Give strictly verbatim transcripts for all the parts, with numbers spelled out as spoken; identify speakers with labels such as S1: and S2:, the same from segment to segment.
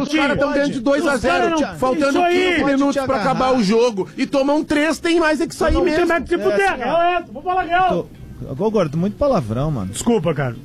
S1: os caras estão ganhando de dois a zero, faltando quinze minutos pra acabar o jogo. E tomam três, tem mais é que sair mesmo.
S2: Tem mais que se fuder. É, vou falar real.
S3: Ô, Gordo, muito palavrão, mano.
S2: Desculpa, cara.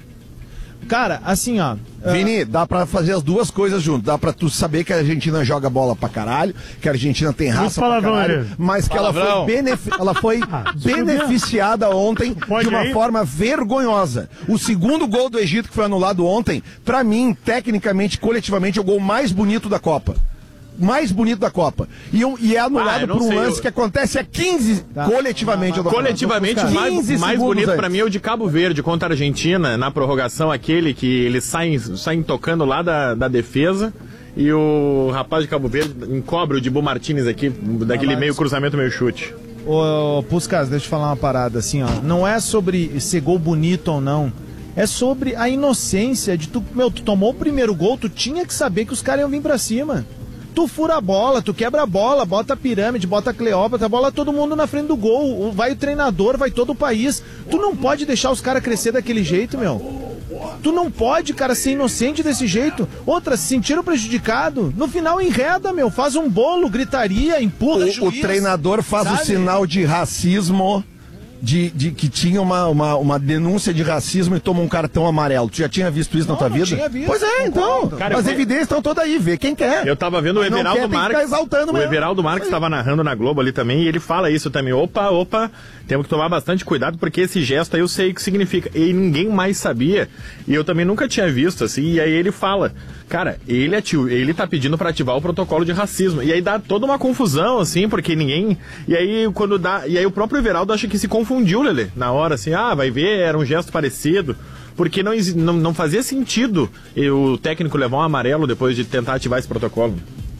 S3: Cara, assim, ó...
S4: Vini, dá pra fazer as duas coisas junto. Dá pra tu saber que a Argentina joga bola pra caralho, que a Argentina tem raça pra caralho, mas que ela foi, benefi- ela foi ah, beneficiada ontem Pode de uma aí? forma vergonhosa. O segundo gol do Egito que foi anulado ontem, pra mim, tecnicamente, coletivamente, é o gol mais bonito da Copa. Mais bonito da Copa. E, um, e é anulado ah, por um sei, lance eu... que acontece a quinze tá. coletivamente.
S5: Ah, coletivamente, o mais, mais bonito pra mim é o de Cabo Verde contra a Argentina, na prorrogação, aquele que eles saem, saem tocando lá da, da defesa. E o rapaz de Cabo Verde encobre o Dibu Martínez aqui, daquele ah, meio cruzamento, meio chute.
S3: Ô, Puskas, deixa eu falar uma parada assim, ó. Não é sobre ser gol bonito ou não. É sobre a inocência de tu. Meu, tu tomou o primeiro gol, tu tinha que saber que os caras iam vir pra cima. Tu fura a bola, tu quebra a bola, bota a pirâmide, bota a Cleópatra, bola todo mundo na frente do gol. Vai o treinador, vai todo o país. Tu não pode deixar os caras crescer daquele jeito, meu. Tu não pode, cara, ser inocente desse jeito. Outra, se sentiram prejudicado. No final enreda, meu. Faz um bolo, gritaria, empurra
S4: o,
S3: juiz,
S4: o treinador faz sabe? o sinal de racismo. De, de que tinha uma, uma, uma denúncia de racismo e toma um cartão amarelo. Tu já tinha visto isso não, na tua
S3: não
S4: vida?
S3: Tinha visto,
S4: pois é, então. Cara, as eu... evidências estão todas aí, vê quem quer.
S5: Eu tava vendo o Everaldo quer, Marques. O Everaldo Marques estava narrando na Globo ali também, e ele fala isso também. Opa, opa, temos que tomar bastante cuidado, porque esse gesto aí eu sei o que significa. E ninguém mais sabia. E eu também nunca tinha visto, assim. E aí ele fala, cara, ele, ativ... ele tá pedindo pra ativar o protocolo de racismo. E aí dá toda uma confusão, assim, porque ninguém. E aí quando dá. E aí o próprio Everaldo acha que se confundiu, Lelê. Na hora, assim, ah, vai ver, era um gesto parecido, porque não, não, não fazia sentido o técnico levar um amarelo depois de tentar ativar esse protocolo.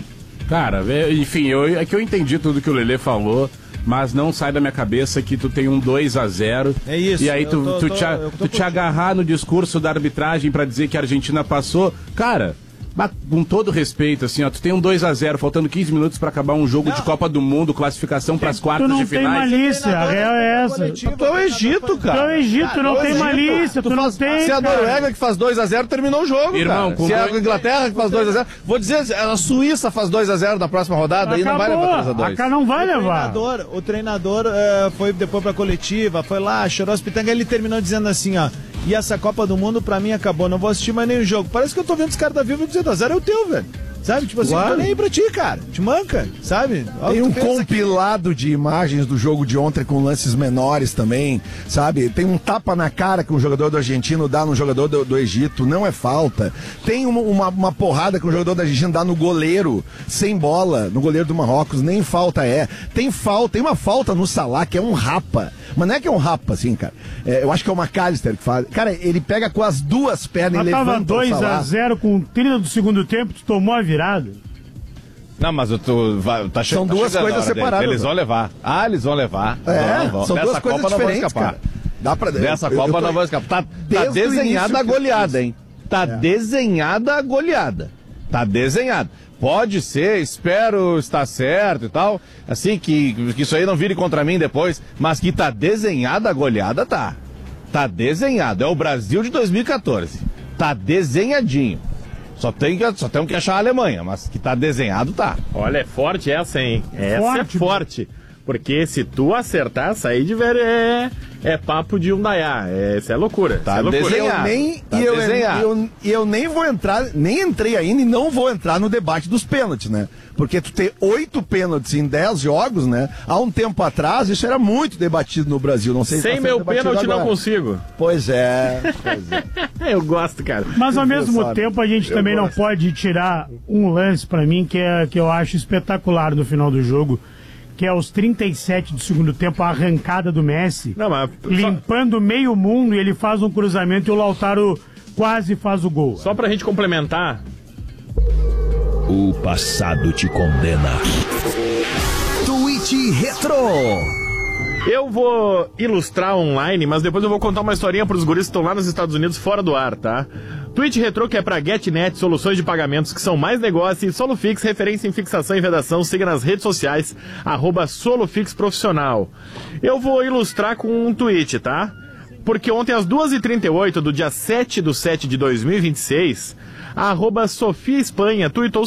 S1: Cara, enfim, eu, é que eu entendi tudo que o Lelê falou, mas não sai da minha cabeça que tu tem um dois a zero.
S3: É isso.
S1: E aí tu, tô, tu, tô, te, tu te agarrar no discurso da arbitragem pra dizer que a Argentina passou. Cara, com todo respeito, assim, ó, tu tem um dois a zero, faltando quinze minutos pra acabar um jogo não. de Copa do Mundo, classificação pras quartas de finais.
S2: Tu não tem malícia, a real é essa.
S4: Tu é o Egito, cara.
S2: Tu é o Egito, tu não tem malícia, tu não tem,
S4: Se a Noruega que faz dois a zero, terminou o jogo,
S1: Irmão,
S4: cara. Se a Inglaterra que faz dois a zero, vou dizer, a Suíça faz dois a zero na próxima rodada, aí não vai levar três a dois.
S2: Acá não vai levar.
S3: O treinador, o treinador uh, foi depois pra coletiva, foi lá, chorou as pitangas, ele terminou dizendo assim, ó, e essa Copa do Mundo pra mim acabou, não vou assistir mais nenhum jogo. Parece que eu tô vendo os caras da Viva dizendo, a zero é o teu, velho. Sabe? Tipo assim, claro. Não tô nem aí pra ti, cara. Te manca, sabe?
S4: Tem um compilado aqui de imagens do jogo de ontem com lances menores também, sabe? Tem um tapa na cara que um jogador do argentino dá no jogador do, do Egito, não é falta. Tem uma, uma, uma porrada que um jogador do argentino dá no goleiro, sem bola, no goleiro do Marrocos, nem falta é. Tem falta, tem uma falta no Salah que é um rapa. Mas não é que é um rapa, assim, cara. É, eu acho que é o McAllister que faz. Cara, ele pega com as duas pernas e levanta o Salah.
S2: Tava dois a zero com trinta do segundo tempo, tu tomou a virada.
S5: Não, mas tu vai, tá
S4: São duas
S5: tá
S4: coisas separadas.
S5: Eles vão levar. Ah, eles vão levar.
S4: É,
S5: vão, vão.
S4: são
S5: Dessa
S4: duas coisas
S5: Copa
S4: diferentes,
S5: não vão escapar.
S4: cara. Dá pra...
S5: Dessa
S4: eu,
S5: Copa
S4: eu tô...
S5: não vão escapar. Tá, tá desenhada a goleada, hein? Tá é. desenhada a goleada. Tá desenhada. Pode ser, espero estar certo e tal, assim, que, que isso aí não vire contra mim depois, mas que tá desenhada a goleada, tá. Tá desenhado, é o Brasil de dois mil e quatorze. Tá desenhadinho. Só, tem que, só temos que achar a Alemanha, mas que tá desenhado, tá. Olha, é forte essa, hein? Essa forte, é forte. Porque se tu acertar, sair de ver é, é papo de um daiá. É, isso é loucura.
S4: Tá
S5: é loucura.
S4: desenhado. Eu nem, tá e eu, eu, eu nem vou entrar, nem entrei ainda e não vou entrar no debate dos pênaltis, né? Porque tu ter oito pênaltis em dez jogos, né? Há um tempo atrás, isso era muito debatido no Brasil. Não sei se
S5: Sem
S4: tá
S5: meu pênalti não consigo.
S4: Pois é. Pois
S5: é. Eu gosto, cara.
S2: Mas ao mesmo sabe. tempo a gente eu também gosto. não pode tirar um lance pra mim que, é, que eu acho espetacular no final do jogo. Que é aos trinta e sete do segundo tempo, a arrancada do Messi,
S5: não, mas...
S2: limpando meio mundo, e ele faz um cruzamento e o Lautaro quase faz o gol.
S5: Só pra gente complementar.
S6: O passado te condena. Tweet Retro.
S5: Eu vou ilustrar online, mas depois eu vou contar uma historinha pros guris que estão lá nos Estados Unidos fora do ar, tá? Tweet Retro que é pra GetNet, soluções de pagamentos que são mais negócio, e Solufix, referência em fixação e vedação. Siga nas redes sociais, arroba Solufix Profissional. Eu vou ilustrar com um tweet, tá? Porque ontem às duas e trinta e oito do dia sete de setembro de dois mil e vinte e seis, a arroba Sofia Espanha tweetou